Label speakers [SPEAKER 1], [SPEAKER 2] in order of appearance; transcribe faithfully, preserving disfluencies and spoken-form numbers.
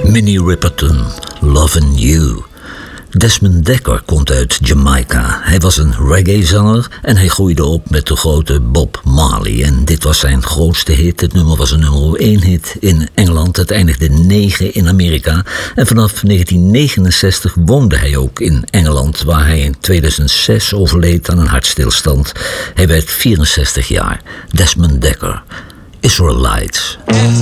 [SPEAKER 1] Minnie Riperton, Lovin' You. Desmond Dekker komt uit Jamaica. Hij was een reggae-zanger en hij groeide op met de grote Bob Marley. En dit was zijn grootste hit. Het nummer was een nummer één hit in Engeland. Het eindigde negen in Amerika. En vanaf negentien negenenzestig woonde hij ook in Engeland, waar hij in tweeduizend zes overleed aan een hartstilstand. Hij werd vierenzestig jaar. Desmond Dekker, Israelites.